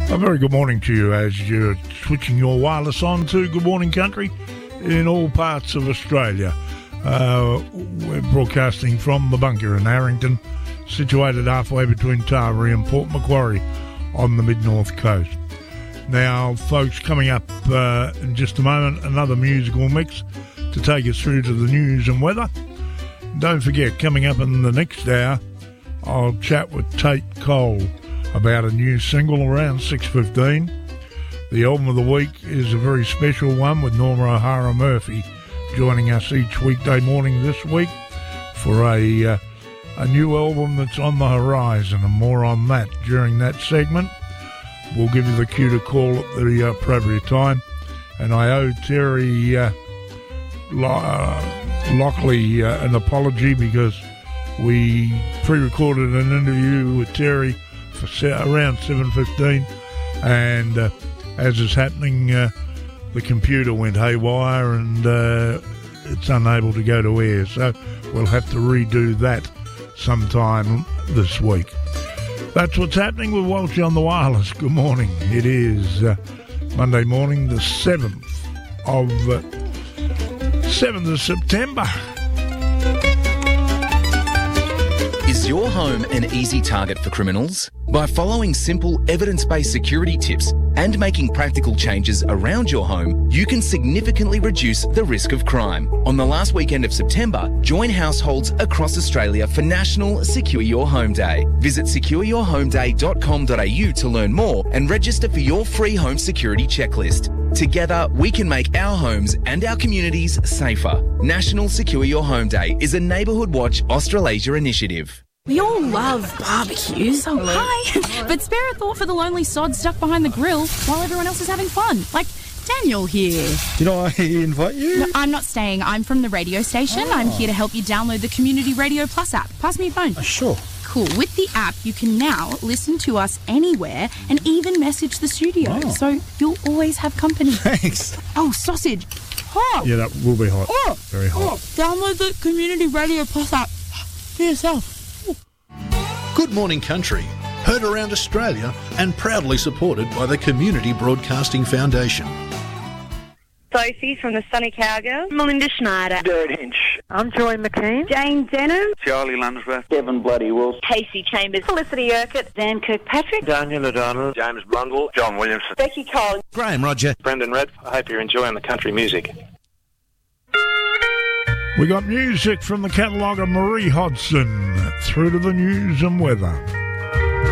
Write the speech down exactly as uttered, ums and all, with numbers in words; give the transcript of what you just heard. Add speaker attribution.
Speaker 1: A very good morning to you as you're switching your wireless on to Good Morning Country in all parts of Australia. Uh, we're broadcasting from the bunker in Harrington, situated halfway between Taree and Port Macquarie on the mid-north coast. Now, folks, coming up uh, in just a moment, another musical mix to take us through to the news and weather. Don't forget, coming up in the next hour, I'll chat with Tate Cole about a new single around six fifteen. The album of the week is a very special one with Norma O'Hara Murphy joining us each weekday morning this week for a uh, a new album that's on the horizon, and more on that during that segment. We'll give you the cue to call at the appropriate time, and I owe Terry uh, uh, Lockley uh, an apology because we pre-recorded an interview with Terry for around seven fifteen, and uh, as is happening, uh, the computer went haywire and uh, it's unable to go to air, so we'll have to redo that sometime this week. That's what's happening with Walshy on the Wireless. Good morning. It is uh, Monday morning, the seventh of uh, seventh of September.
Speaker 2: Is your home an easy target for criminals? By following simple, evidence-based security tips and making practical changes around your home, you can significantly reduce the risk of crime. On the last weekend of September, join households across Australia for National Secure Your Home Day. Visit secure your home day dot com dot a u to learn more and register for your free home security checklist. Together, we can make our homes and our communities safer. National Secure Your Home Day is a Neighbourhood Watch Australasia initiative.
Speaker 3: We all love barbecues. Oh, hi. But spare a thought for the lonely sod stuck behind the grill while everyone else is having fun. Like Daniel here.
Speaker 4: Did I invite you?
Speaker 3: No, I'm not staying. I'm from the radio station. Oh. I'm here to help you download the Community Radio Plus app. Pass me your phone.
Speaker 4: Uh, sure.
Speaker 3: Cool. With the app, you can now listen to us anywhere and even message the studio. Oh. So you'll always have company.
Speaker 4: Thanks.
Speaker 3: Oh, sausage. Hot.
Speaker 4: Yeah, that will be hot.
Speaker 3: Oh.
Speaker 4: Very hot.
Speaker 3: Oh. Download the Community Radio Plus app for yourself.
Speaker 5: Good Morning Country, heard around Australia and proudly supported by the Community Broadcasting Foundation.
Speaker 6: Sophie from the Sunny Cowgirls.
Speaker 7: Melinda Schneider.
Speaker 8: Jared Hinch.
Speaker 7: I'm Joy McKean.
Speaker 6: Jane Denham.
Speaker 8: Charlie Lunsworth.
Speaker 9: Kevin Bloody Wilson.
Speaker 6: Casey Chambers.
Speaker 7: Felicity Urquhart.
Speaker 6: Dan Kirkpatrick.
Speaker 8: Daniel O'Donnell. James Blundell. John Williamson.
Speaker 6: Becky Collins.
Speaker 10: Graham Roger.
Speaker 8: Brendan Red. I hope you're enjoying the country music.
Speaker 1: We got music from the catalogue of Marie Hodson through to the news and weather.